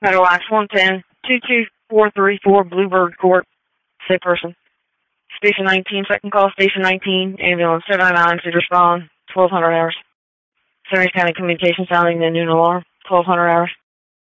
Meadowlax 110, 22434 Bluebird Court, sick person. Station 19, second call, Station 19, ambulance 799 should respond, 1200 hours. Series County Communications sounding the noon alarm, 1200 hours.